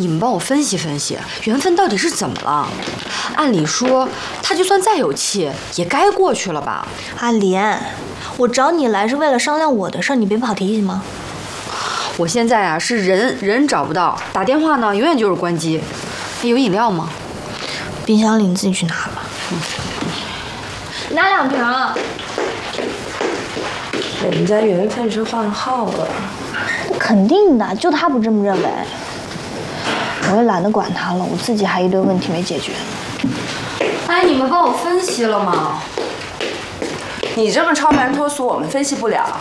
你们帮我分析分析，缘分到底是怎么了？按理说，他就算再有气，也该过去了吧？ 阿莲，我找你来是为了商量我的事儿，你别跑题行吗？ 我现在啊是人找不到，打电话呢永远就是关机。有饮料吗？ 冰箱里你自己去拿吧。拿2瓶啊。 人家缘分是换号了。 肯定的，就他不这么认为。我也懒得管他了，我自己还一堆问题没解决。 哎，你们帮我分析了吗？ 你这么超凡脱俗，我们分析不了。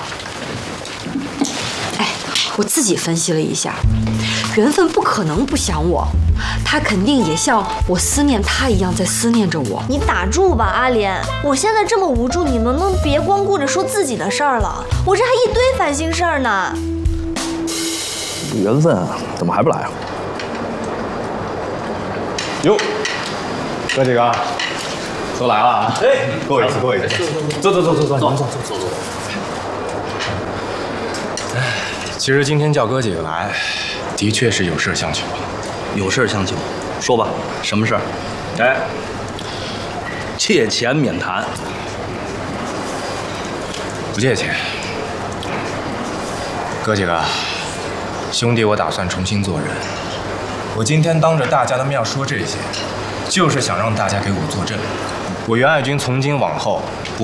哎，我自己分析了一下，缘分不可能不想我，他肯定也像我思念他一样在思念着我。 你打住吧，阿莲，我现在这么无助，你能不能别光顾着说自己的事儿了？我这还一堆烦心事儿呢。 缘分啊，怎么还不来啊？ 哟，哥几个都来了啊！哎，过一次，过一次。坐，哎，其实今天叫哥几个来，的确是有事相求。 有事相求，说吧，什么事儿？哎，借钱免谈。 不借钱。哥几个，兄弟，我打算重新做人。我今天当着大家的面说这些，就是想让大家给我作证。我袁爱军从今往后